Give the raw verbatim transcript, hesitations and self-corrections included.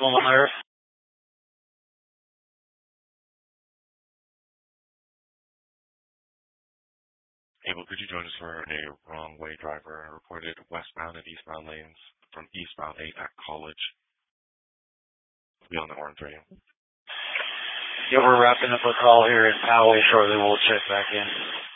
going on there? Abel, could you join us for a wrong way driver reported westbound and eastbound lanes from eastbound eight at College? Be on the orange radio. Yeah, we're wrapping up a call here in Poway shortly. We'll check back in.